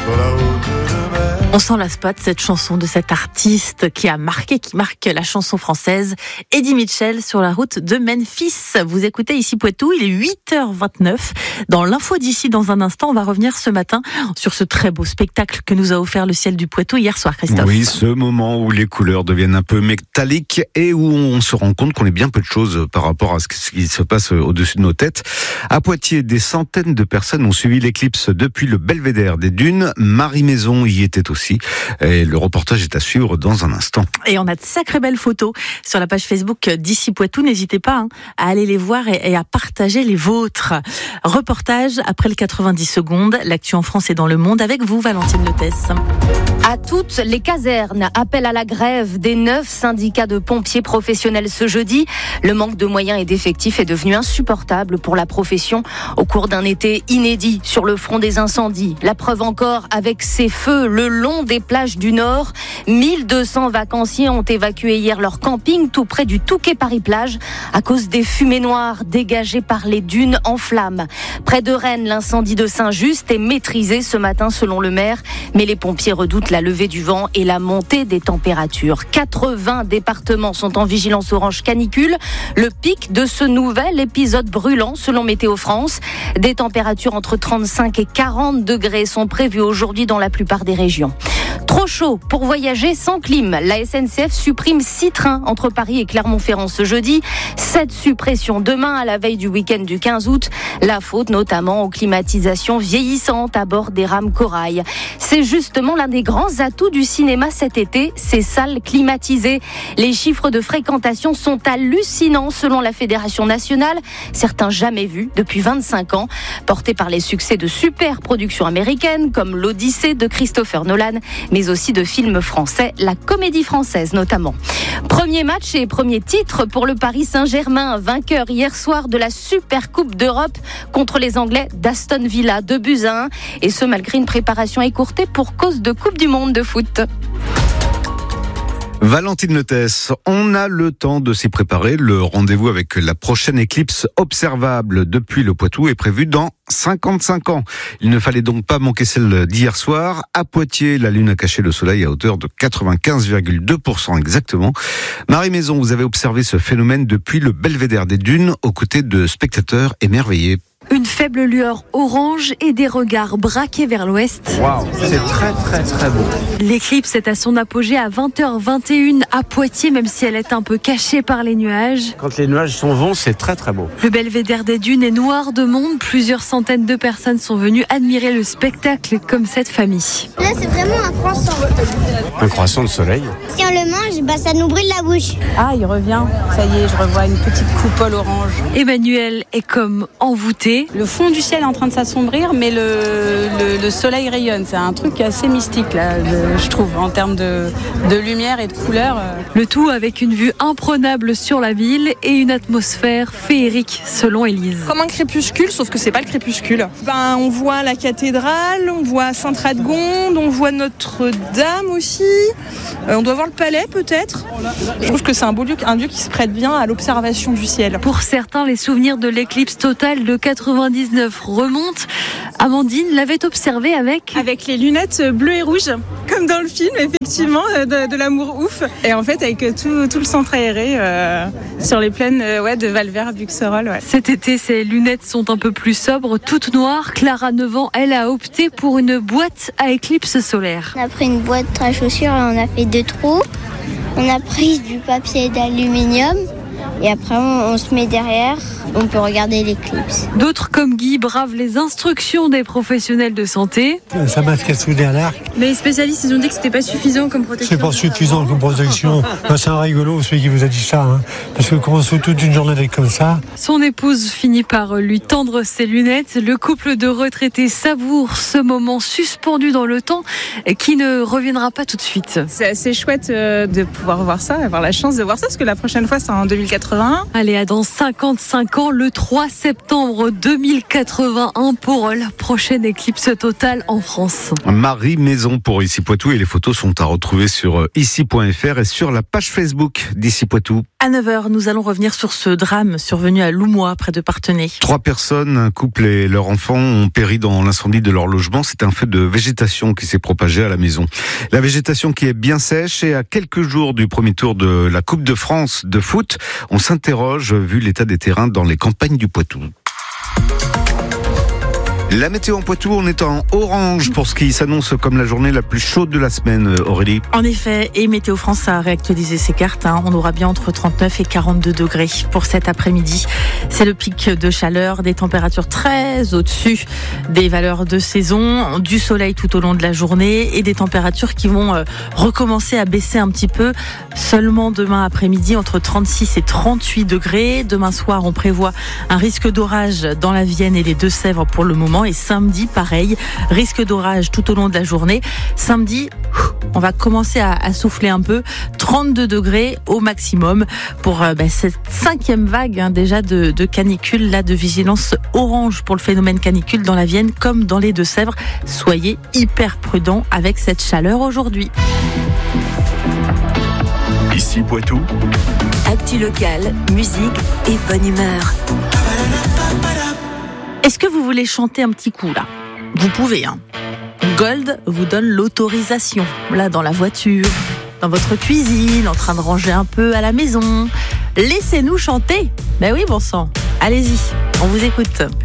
sur la route de mer. On s'en lasse pas de cette chanson, de cet artiste qui marque la chanson française, Eddie Mitchell, sur la route de Memphis. Vous écoutez ici Poitou, il est 8h29. Dans l'info d'ici, dans un instant, on va revenir ce matin sur ce très beau spectacle que nous a offert le ciel du Poitou hier soir, Christophe. Oui, ce moment où les couleurs deviennent un peu métalliques et où on se rend compte qu'on est bien peu de choses par rapport à ce qui se passe au-dessus de nos têtes. À Poitiers, des centaines de personnes ont suivi l'éclipse depuis le belvédère des Dunes. Marie Maison y était aussi. Et le reportage est à suivre dans un instant. Et on a de sacrées belles photos sur la page Facebook d'ici Poitou. N'hésitez pas à aller les voir et à partager les vôtres. Reportage après le 90 secondes. L'actu en France et dans le monde avec vous, Valentine Lethès. À toutes les casernes, appel à la grève des 9 syndicats de pompiers professionnels ce jeudi. Le manque de moyens et d'effectifs est devenu insupportable pour la profession au cours d'un été inédit sur le front des incendies. La preuve encore avec ces feux le long des plages du Nord. 1200 vacanciers ont évacué hier leur camping tout près du Touquet Paris-Plage à cause des fumées noires dégagées par les dunes en flammes. Près de Rennes, l'incendie de Saint-Just est maîtrisé ce matin selon le maire, mais les pompiers redoutent la levée du vent et la montée des températures. 80 départements sont en vigilance orange canicule, le pic de ce nouvel épisode brûlant selon Météo France. Des températures entre 35 et 40 degrés sont prévues aujourd'hui dans la plupart des régions. Trop chaud pour voyager sans clim. La SNCF supprime 6 trains entre Paris et Clermont-Ferrand ce jeudi. 7 suppressions demain à la veille du week-end du 15 août. La faute notamment aux climatisations vieillissantes à bord des rames Corail. C'est justement l'un des grands atouts du cinéma cet été, ces salles climatisées. Les chiffres de fréquentation sont hallucinants selon la Fédération nationale, certains jamais vus depuis 25 ans, portés par les succès de super productions américaines comme l'Odyssée de Christopher Nolan, mais aussi de films français, la Comédie Française notamment. Premier match et premier titre pour le Paris Saint-Germain, vainqueur hier soir de la Super Coupe d'Europe contre les Anglais d'Aston Villa, 2-1, et ce malgré une préparation écourtée pour cause de Coupe du Monde de foot. Valentine Lethès, on a le temps de s'y préparer. Le rendez-vous avec la prochaine éclipse observable depuis le Poitou est prévu dans 55 ans. Il ne fallait donc pas manquer celle d'hier soir. À Poitiers, la Lune a caché le soleil à hauteur de 95,2% exactement. Marie Maison, vous avez observé ce phénomène depuis le belvédère des Dunes aux côtés de spectateurs émerveillés. Une faible lueur orange et des regards braqués vers l'ouest. Waouh, c'est très très très beau. L'éclipse est à son apogée à 20h21 à Poitiers, même si elle est un peu cachée par les nuages. Quand les nuages sont vents, c'est très très beau. Le belvédère des Dunes est noir de monde. Plusieurs centaines de personnes sont venues admirer le spectacle comme cette famille. Là, c'est vraiment un croissant. Un croissant de soleil. Si on le mange, ça nous brûle la bouche. Ah, il revient. Ça y est, je revois une petite coupole orange. Emmanuel est comme envoûté. Le fond du ciel est en train de s'assombrir, mais le soleil rayonne. C'est un truc assez mystique, là, je trouve, en termes de lumière et de couleur. Le tout avec une vue imprenable sur la ville et une atmosphère féerique, selon Élise. Comme un crépuscule, sauf que c'est pas le crépuscule. On voit la cathédrale, on voit Sainte-Radegonde, on voit Notre-Dame aussi. On doit voir le palais, peut-être. Je trouve que c'est un beau lieu, un lieu qui se prête bien à l'observation du ciel. Pour certains, les souvenirs de l'éclipse totale de 99 remontent. Amandine l'avait observé avec les lunettes bleues et rouges, comme dans le film, effectivement, de l'amour ouf. Et en fait, avec tout le centre aéré sur les plaines de Valvert, Buxerolles. Ouais. Cet été, ces lunettes sont un peu plus sobres, toutes noires. Clara, 9 ans, elle a opté pour une boîte à éclipse solaire. On a pris une boîte à chaussures et on a fait 2 trous. On a pris du papier d'aluminium. Et après, on se met derrière, on peut regarder l'éclipse. D'autres, comme Guy, bravent les instructions des professionnels de santé. Ça masque soudé à l'arc. Mais les spécialistes, ils ont dit que c'était pas suffisant comme protection. C'est pas suffisant comme protection. C'est un rigolo, celui qui vous a dit ça. Parce que quand on se fout toute une journée avec comme ça. Son épouse finit par lui tendre ses lunettes. Le couple de retraités savoure ce moment suspendu dans le temps qui ne reviendra pas tout de suite. C'est assez chouette de pouvoir voir ça, avoir la chance de voir ça, parce que la prochaine fois, c'est en 2081. Allez, à dans 55 ans, le 3 septembre 2081 pour la prochaine éclipse totale en France. Marie Maison pour Ici Poitou et les photos sont à retrouver sur ici.fr et sur la page Facebook d'Ici Poitou. À 9h, nous allons revenir sur ce drame survenu à Loumois, près de Parthenay. 3 personnes, un couple et leur enfant, ont péri dans l'incendie de leur logement. C'est un feu de végétation qui s'est propagé à la maison. La végétation qui est bien sèche et à quelques jours du premier tour de la Coupe de France de foot, on s'interroge vu l'état des terrains dans les campagnes du Poitou. La météo en Poitou, on est en orange pour ce qui s'annonce comme la journée la plus chaude de la semaine, Aurélie. En effet, et Météo France a réactualisé ses cartes. On aura bien entre 39 et 42 degrés pour cet après-midi. C'est le pic de chaleur, des températures très au-dessus des valeurs de saison, du soleil tout au long de la journée et des températures qui vont recommencer à baisser un petit peu seulement demain après-midi entre 36 et 38 degrés. Demain soir, on prévoit un risque d'orage dans la Vienne et les Deux-Sèvres pour le moment. Et samedi, pareil, risque d'orage tout au long de la journée. Samedi, on va commencer à souffler un peu. 32 degrés au maximum pour cette 5e vague déjà de canicule, là, de vigilance orange pour le phénomène canicule dans la Vienne comme dans les Deux-Sèvres. Soyez hyper prudents avec cette chaleur aujourd'hui. Ici Poitou. Actu locale, musique et bonne humeur. Est-ce que vous voulez chanter un petit coup là ? Vous pouvez, hein. Gold vous donne l'autorisation, là dans la voiture, dans votre cuisine, en train de ranger un peu à la maison. Laissez-nous chanter. Ben oui, bon sang. Allez-y, on vous écoute.